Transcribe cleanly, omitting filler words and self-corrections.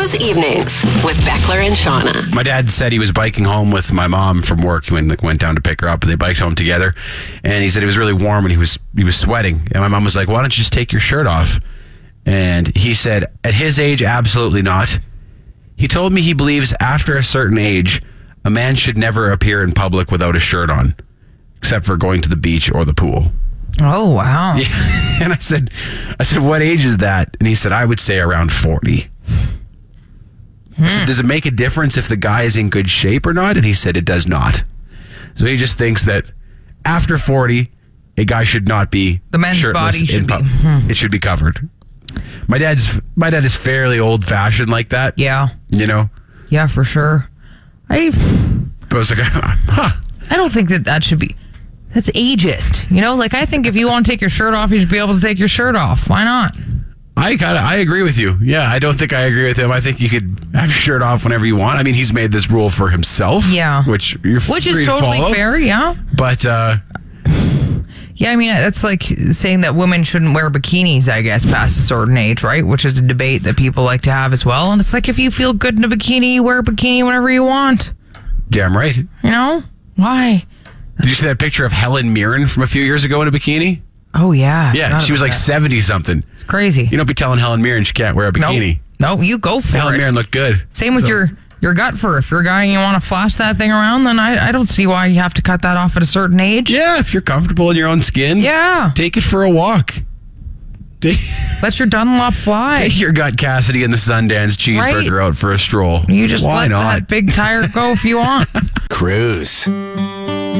Cruise Evenings with Beckler and Shauna. My dad said he was biking home with my mom from work. He went down to pick her up, and they biked home together. And he said it was really warm, and he was sweating. And my mom was like, "Why don't you just take your shirt off?" And he said, at his age, absolutely not. He told me he believes after a certain age, a man should never appear in public without a shirt on, except for going to the beach or the pool. Oh, wow. Yeah. And I said, what age is that? And he said, I would say around 40. I said, does it make a difference if the guy is in good shape or not? And he said it does not. So he just thinks that after 40, a guy should not be the man's shirtless body should be. It should be covered. My dad is fairly old fashioned like that. Yeah. You know? Yeah, for sure. But I was like, huh. I don't think that should be. That's ageist. You know, like I think if you want to take your shirt off, you should be able to take your shirt off. Why not? I agree with you. Yeah, I don't think I agree with him. I think you could have your shirt off whenever you want. I mean, he's made this rule for himself. Yeah. Which is totally fair, yeah. But, yeah, I mean, that's like saying that women shouldn't wear bikinis, I guess, past a certain age, right? Which is a debate that people like to have as well. And it's like, if you feel good in a bikini, you wear a bikini whenever you want. Damn right. You know? Why? Did you see that picture of Helen Mirren from a few years ago in a bikini? Oh, yeah. Yeah, she was like 70-something. It's crazy. You don't be telling Helen Mirren she can't wear a bikini. No, you go for Helen it. Mirren looked good. Same with your gut fur. If you're a guy and you want to flash that thing around, then I don't see why you have to cut that off at a certain age. Yeah, if you're comfortable in your own skin. Yeah. Take it for a walk. Let your Dunlop fly. Take your Gut Cassidy and the Sundance cheeseburger out for a stroll. You just Why let not? that big tire go if you want. Cruise.